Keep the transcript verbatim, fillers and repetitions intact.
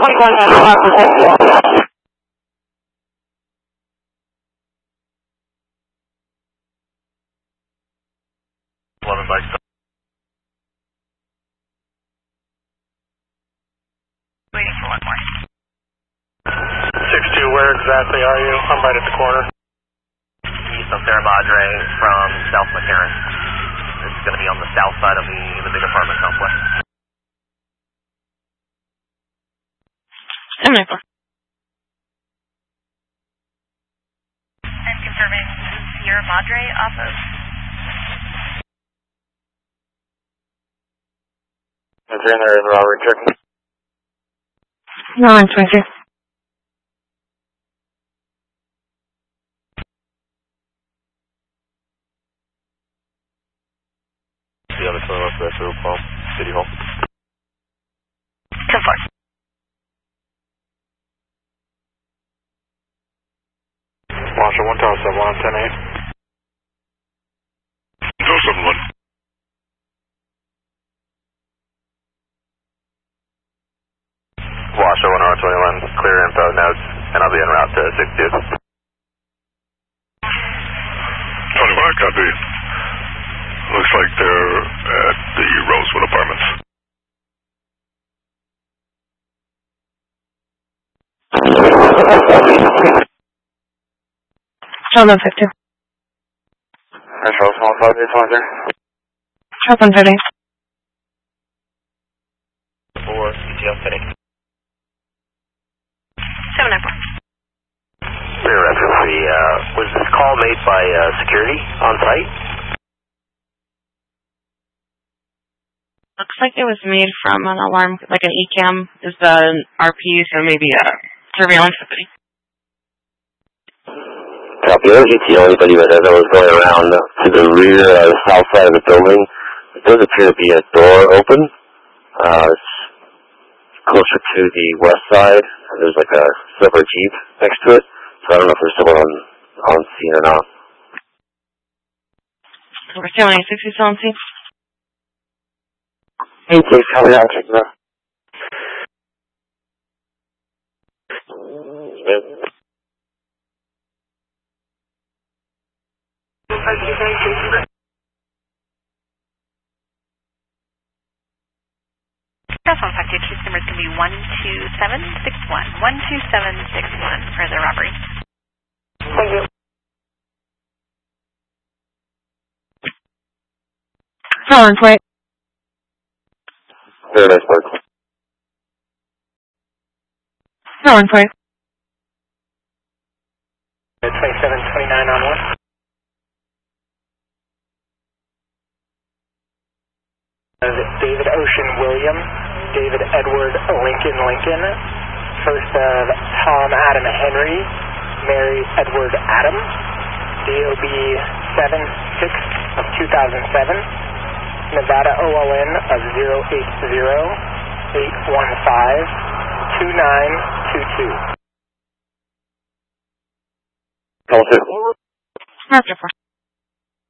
eleven by waiting for one more. six two, where exactly are you? I'm right at the corner. East of Sierra Madre from South McCarran. It's going to be on the south side of the, the big apartment complex. seven nine four. And confirming Sierra Madre off of. Is there in there in the robbery check? No, I'm twenty. The other phone up there, so Palm City Hall. ten four. Marshall, one tower seven one, ten eight. Tower seven one. Washoe, one hour twenty-one, clear info notes, and I'll be en route to six two. twenty-one, copy. Looks like they're at the Rosewood Apartments. Charles one fifty. Hi, Charles, one five eight one zero. Charles one thirty. four, C T L City. seven nine four. Rear reference, uh, was this call made by uh, security on site? Looks like it was made from an alarm, like an E CAM is the R P, so maybe a surveillance company. Copy. I don't G T O anybody, but as I was going around to the rear, uh, the south side of the building, it does appear to be a door open. Uh, it's closer to the west side. There's like a silver Jeep next to it, so I don't know if there's someone on, on scene or not. We're still on sixty still on scene. Hey, please, how are you? Check it out. That's one five two. Case number is going to be one two seven six one. one two seven six one for the robbery. Thank you. Charles one. Very nice work. Charles one. twenty-seven twenty-nine on one. David Ocean William, David Edward Lincoln Lincoln, first of Tom Adam Henry, Mary Edward Adam, D O B seven six of two thousand seven, Nevada O L N of zero eight zero eight one five two nine two two. Roger for.